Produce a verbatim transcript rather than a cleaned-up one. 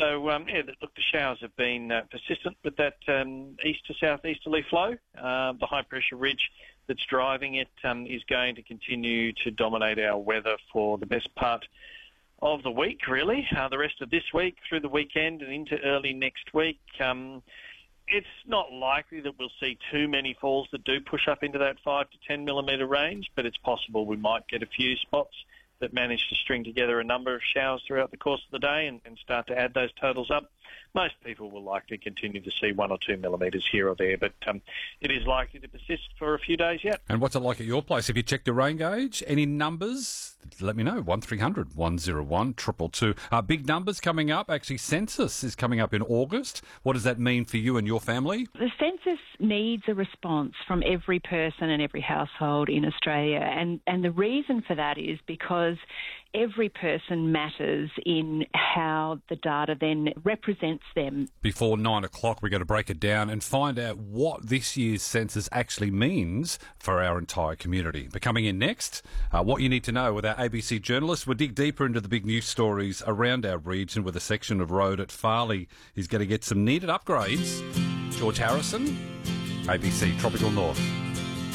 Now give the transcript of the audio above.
So, um, yeah, look, the showers have been uh, persistent with that um, east to southeasterly flow. Uh, the high-pressure ridge that's driving it um, is going to continue to dominate our weather for the best part of the week, really. Uh, the rest of this week, through the weekend and into early next week. Um, it's not likely that we'll see too many falls that do push up into that five to ten millimetre range, but it's possible we might get a few spots that manage to string together a number of showers throughout the course of the day and, and start to add those totals up. Most people will likely continue to see one or two millimetres here or there, but um, it is likely to persist for a few days yet. And what's it like at your place? Have you checked the rain gauge? Any numbers? Let me know. one three hundred one oh one two two two. Uh, big numbers coming up. Actually, census is coming up in August. What does that mean for you and your family? The census needs a response from every person and every household in Australia. And, and the reason for that is because every person matters in how the data then represents them. Before nine o'clock, we're going to break it down and find out what this year's census actually means for our entire community. But coming in next, uh, what you need to know with our A B C journalists. We'll dig deeper into the big news stories around our region with a section of road at Farley is going to get some needed upgrades. George Harrison, A B C Tropical North.